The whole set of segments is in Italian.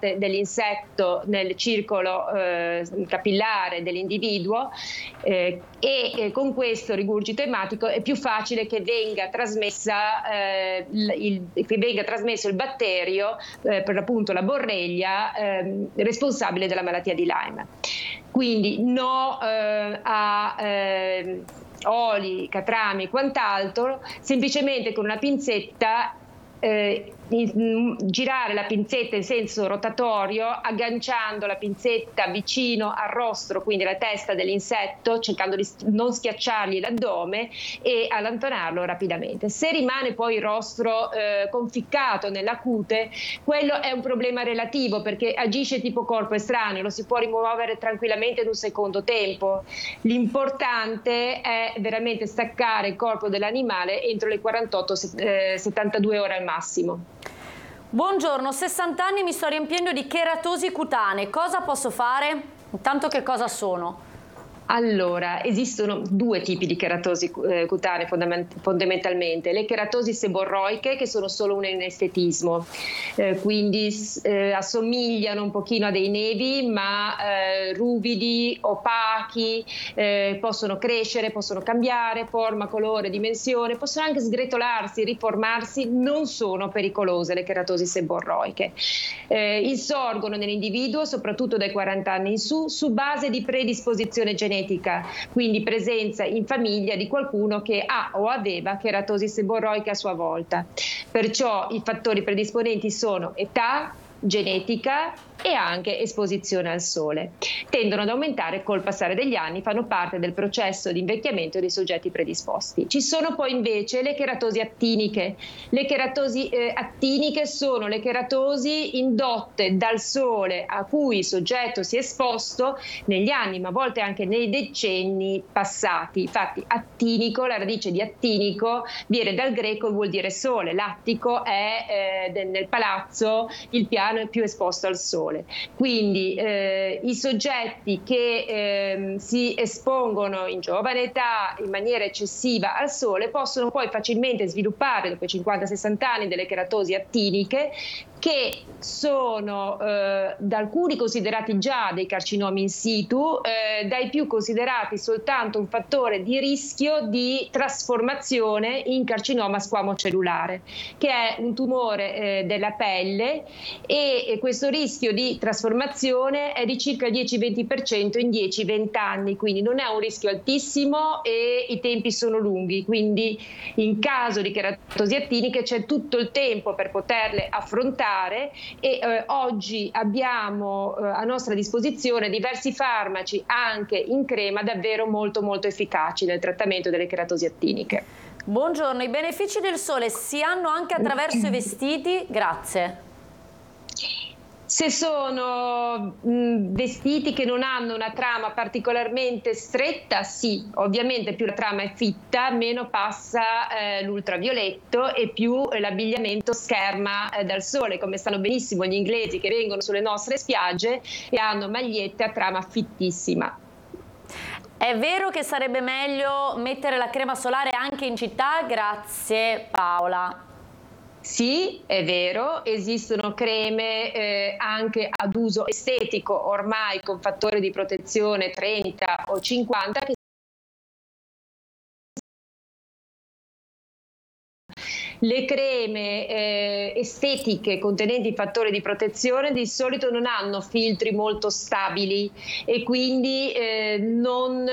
parte dell'insetto nel circolo capillare dell'individuo e con questo rigurgito ematico è più facile che venga trasmesso il batterio, per l'appunto la borrelia, responsabile della malattia di Lyme. Quindi no a oli, catrami e quant'altro, semplicemente con una pinzetta girare la pinzetta in senso rotatorio, agganciando la pinzetta vicino al rostro, quindi alla testa dell'insetto, cercando di non schiacciargli l'addome e allontanarlo rapidamente. Se rimane poi il rostro conficcato nella cute, quello è un problema relativo, perché agisce tipo corpo estraneo, lo si può rimuovere tranquillamente in un secondo tempo. L'importante è veramente staccare il corpo dell'animale entro le 48-72 ore al massimo. Buongiorno, 60 anni, mi sto riempiendo di cheratosi cutanee, cosa posso fare? Intanto che cosa sono? Allora, esistono due tipi di cheratosi cutanee fondamentalmente, le cheratosi seborroiche, che sono solo un estetismo, quindi assomigliano un pochino a dei nevi, ma ruvidi, opachi, possono crescere, possono cambiare forma, colore, dimensione, possono anche sgretolarsi, riformarsi, non sono pericolose le cheratosi seborroiche. Insorgono nell'individuo soprattutto dai 40 anni in su base di predisposizione genetica, quindi presenza in famiglia di qualcuno che ha o aveva cheratosi seborroica a sua volta. Perciò i fattori predisponenti sono età, genetica e anche esposizione al sole. Tendono ad aumentare col passare degli anni, fanno parte del processo di invecchiamento dei soggetti predisposti. Ci sono poi invece le cheratosi attiniche. Le cheratosi attiniche sono le cheratosi indotte dal sole a cui il soggetto si è esposto negli anni, ma a volte anche nei decenni passati. Infatti attinico, la radice di attinico viene dal greco e vuol dire sole, l'attico è nel palazzo il piano più esposto al sole. Quindi i soggetti che si espongono in giovane età in maniera eccessiva al sole possono poi facilmente sviluppare dopo i 50-60 anni delle cheratosi attiniche, che sono da alcuni considerati già dei carcinomi in situ, dai più considerati soltanto un fattore di rischio di trasformazione in carcinoma squamocellulare, che è un tumore della pelle, e questo rischio di trasformazione è di circa il 10-20% in 10-20 anni, quindi non è un rischio altissimo e i tempi sono lunghi, quindi in caso di cheratosi attiniche c'è tutto il tempo per poterle affrontare e oggi abbiamo a nostra disposizione diversi farmaci anche in crema davvero molto efficaci nel trattamento delle cheratosi attiniche. Buongiorno, i benefici del sole si hanno anche attraverso i vestiti? Grazie. Se sono vestiti che non hanno una trama particolarmente stretta, sì, ovviamente più la trama è fitta, meno passa l'ultravioletto e più l'abbigliamento scherma dal sole, come sanno benissimo gli inglesi che vengono sulle nostre spiagge e hanno magliette a trama fittissima. È vero che sarebbe meglio mettere la crema solare anche in città? Grazie Paola. Sì, è vero, esistono creme anche ad uso estetico ormai con fattori di protezione 30 o 50 che le creme estetiche contenenti fattori di protezione di solito non hanno filtri molto stabili e quindi non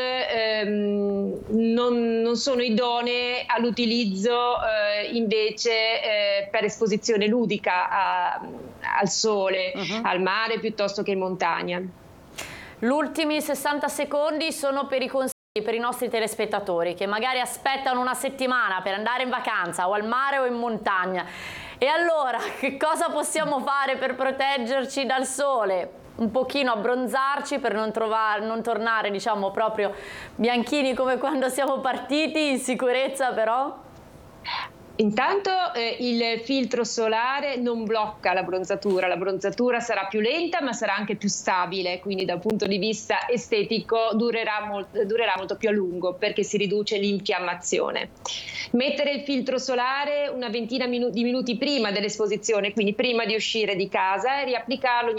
sono idonee all'utilizzo invece per esposizione ludica al sole, al mare piuttosto che in montagna. Gli ultimi 60 secondi sono per i consigli per i nostri telespettatori che magari aspettano una settimana per andare in vacanza o al mare o in montagna. E allora che cosa possiamo fare per proteggerci dal sole? Un pochino abbronzarci per non tornare, diciamo, proprio bianchini come quando siamo partiti, in sicurezza però? Intanto il filtro solare non blocca la bronzatura sarà più lenta ma sarà anche più stabile, quindi dal punto di vista estetico durerà molto più a lungo perché si riduce l'infiammazione. Mettere il filtro solare una ventina di minuti prima dell'esposizione, quindi prima di uscire di casa, e riapplicarlo ogni